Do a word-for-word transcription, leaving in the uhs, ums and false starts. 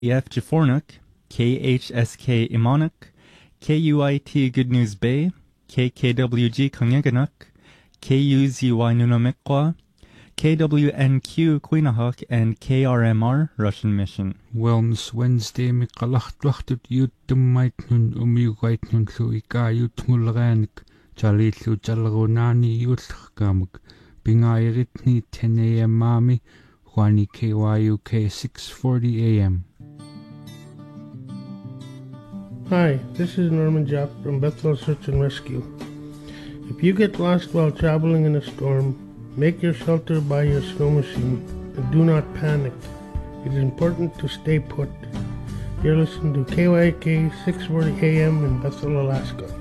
E F Jafornik, K H S K Imonuk, K U I T Good News Bay, K K W G Kangeganuk, K U Z Y Nunamikwa, K W N Q Quinahawk, and K R M R Russian Mission. Wellness Wednesday miqalahtluartut yuuttummaitnun umiugaitnun lu ikaayutngulraanik Charlie Chalronani Yulkamuk Pingairitni ten a m Mami Juani K Y U K six forty a m. Hi, this is Norman Japp from Bethel Search and Rescue. If you get lost while traveling in a storm, make your shelter by your snow machine and do not panic. It is important to stay put. You're listening to K Y K six forty a m in Bethel, Alaska.